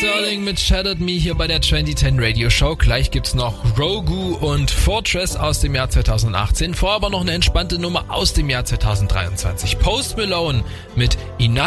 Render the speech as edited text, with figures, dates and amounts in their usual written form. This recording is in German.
Sterling mit Shattered Me hier bei der 2010 Radio Show. Gleich gibt's noch Rogu und Fortress aus dem Jahr 2018. Vorher aber noch eine entspannte Nummer aus dem Jahr 2023. Post Malone mit Enough